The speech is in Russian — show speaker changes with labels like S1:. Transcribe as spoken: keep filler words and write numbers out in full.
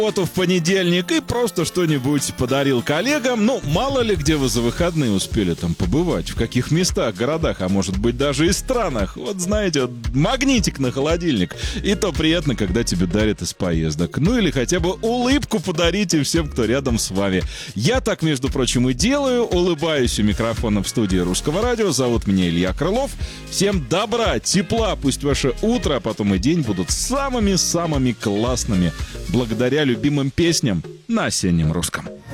S1: работу в понедельник и просто что-нибудь подарил коллегам. Ну, мало ли где вы за выходные успели там побывать, в каких местах, городах, а может быть даже и странах. Вот знаете, вот магнитик на холодильник. И то приятно, когда тебе дарят из поездок. Ну или хотя бы улыбку подарите всем, кто рядом с вами. Я так, между прочим, и делаю. Улыбаюсь у микрофона в студии Русского радио. Зовут меня Илья Крылов. Всем добра, тепла. Пусть ваше утро, а потом и день будут самыми-самыми классными. Благодаря любимым песням на осеннем русском.